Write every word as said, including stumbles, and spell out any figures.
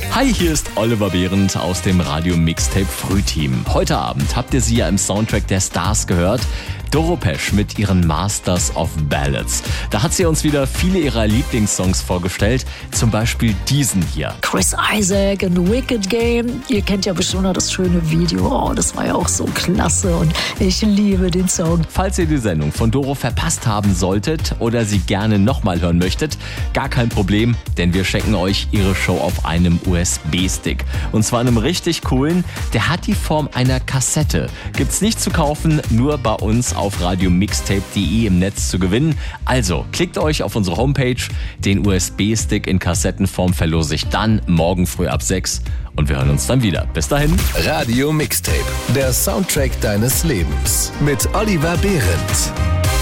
Hi, hier ist Oliver Behrendt aus dem Radio Mixtape Frühteam. Heute Abend habt ihr sie ja im Soundtrack der Stars gehört. Doro Pesch mit ihren Masters of Ballads. Da hat sie uns wieder viele ihrer Lieblingssongs vorgestellt, zum Beispiel diesen hier. Chris Isaak in The Wicked Game. Ihr kennt ja bestimmt noch das schöne Video. Oh, das war ja auch so klasse und ich liebe den Song. Falls ihr die Sendung von Doro verpasst haben solltet oder sie gerne nochmal hören möchtet, gar kein Problem, denn wir schenken euch ihre Show auf einem U S B-Stick. Und zwar einem richtig coolen, der hat die Form einer Kassette. Gibt's nicht zu kaufen, nur bei uns auf radiomixtape punkt de im Netz zu gewinnen. Also klickt euch auf unsere Homepage, den U S B-Stick in Kassettenform verlose ich dann morgen früh ab sechs und wir hören uns dann wieder. Bis dahin. Radio Mixtape, der Soundtrack deines Lebens mit Oliver Behrendt.